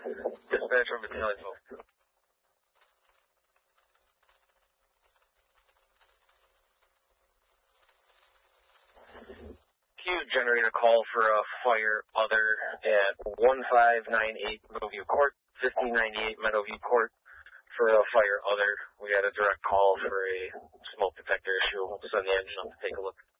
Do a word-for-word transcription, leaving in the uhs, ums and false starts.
Dispatch from Battalion. Q generator call for a fire other at one five nine eight Meadowview Court, fifteen ninety-eight Meadowview Court for a fire other. We had a direct call for a smoke detector issue. We'll send the engine up to take a look.